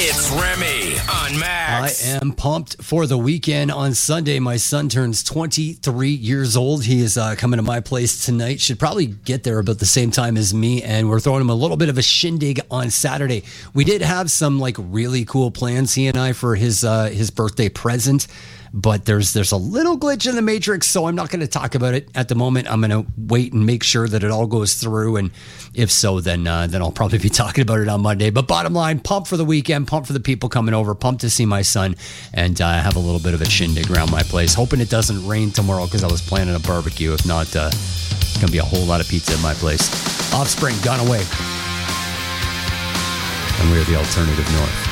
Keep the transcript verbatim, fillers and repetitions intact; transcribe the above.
It's Remy on Max. I am pumped for the weekend. On Sunday, my son turns twenty-three years old. He is uh, coming to my place tonight. Should probably get there about the same time as me, and we're throwing him a little bit of a shindig on Saturday. We did have some like really cool plans, he and I, for his uh, his birthday present. But there's there's a little glitch in the matrix, so I'm not going to talk about it at the moment. I'm going to wait and make sure that it all goes through, and if so, then uh, then I'll probably be talking about it on Monday. But bottom line, pumped for the weekend, pumped for the people coming over, pumped to see my son, and uh, have a little bit of a shindig around my place. Hoping it doesn't rain tomorrow because I was planning a barbecue. If not, uh, it's going to be a whole lot of pizza at my place. Offspring, Gone Away. And we're the Alternative North.